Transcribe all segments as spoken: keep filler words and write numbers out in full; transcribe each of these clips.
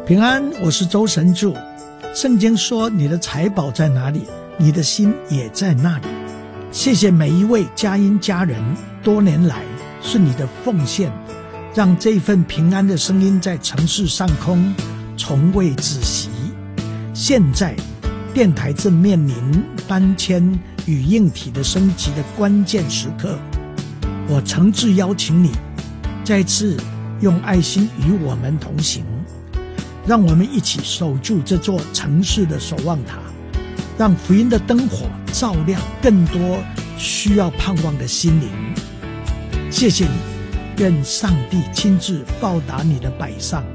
平安，我是周神助。圣经说，你的财宝在哪里，你的心也在那里。谢谢每一位佳音家人，多年来是你的奉献，让这份平安的声音在城市上空从未止息。现在电台正面临搬迁与硬体的升级的关键时刻，我诚挚邀请你再次用爱心与我们同行，让我们一起守住这座城市的守望塔，让福音的灯火照亮更多需要盼望的心灵。谢谢你，愿上帝亲自报答你的摆上。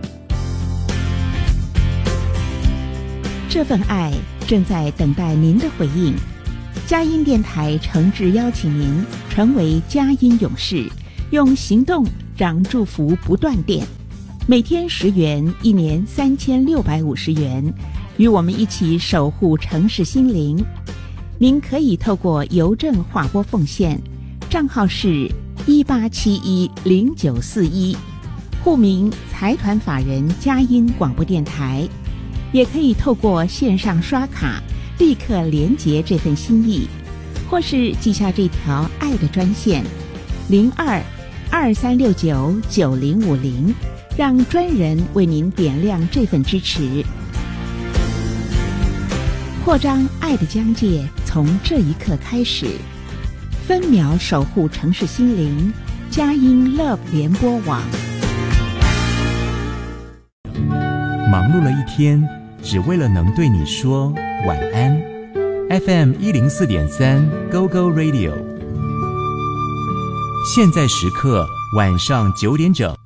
这份爱正在等待您的回应。佳音电台诚挚邀请您成为佳音勇士，用行动让祝福不断电。每天十元，一年三千六百五十元，与我们一起守护城市心灵。您可以透过邮政划拨奉献，账号是一八七一零九四一，户名财团法人佳音广播电台。也可以透过线上刷卡立刻连结这份心意，或是记下这条爱的专线零二二三六九九零五零，让专人为您点亮这份支持。扩张爱的疆界从这一刻开始，分秒守护城市心灵，佳音 Love 联播网。 忙碌了一天，只为了能对你说晚安。F M 一零四点三 Go Go Radio， 现在时刻晚上九点整，